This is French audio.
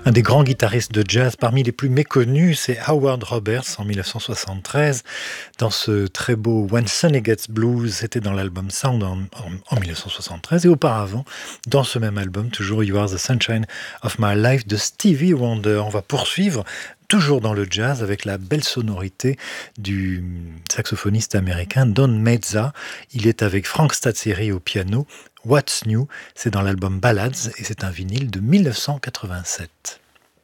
Un des grands guitaristes de jazz parmi les plus méconnus, c'est Howard Roberts en 1973. Dans ce très beau When Sunny Gets Blues, c'était dans l'album Sound en 1973. Et auparavant, dans ce même album, toujours You Are the Sunshine of My Life de Stevie Wonder. On va poursuivre toujours dans le jazz avec la belle sonorité du saxophoniste américain Don Mezza. Il est avec Frank Stazzeri au piano. What's New, c'est dans l'album Ballads et c'est un vinyle de 1987.